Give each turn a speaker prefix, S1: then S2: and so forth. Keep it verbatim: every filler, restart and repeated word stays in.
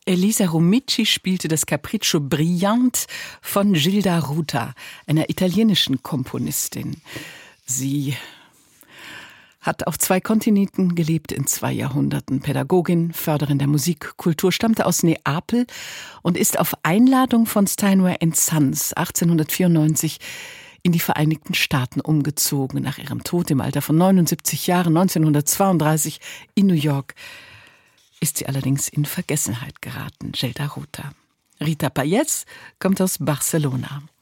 S1: Elisa Rumici spielte das Capriccio Brillante von Gilda Ruta, einer italienischen Komponistin. Sie hat auf zwei Kontinenten gelebt, in zwei Jahrhunderten. Pädagogin, Förderin der Musikkultur, stammte aus Neapel und ist auf Einladung von Steinway and Sons achtzehnhundertvierundneunzig in die Vereinigten Staaten umgezogen. Nach ihrem Tod im Alter von neunundsiebzig Jahren neunzehnhundertzweiunddreißig in New York ist sie allerdings in Vergessenheit geraten, Gilda Ruta. Rita Payés kommt aus Barcelona.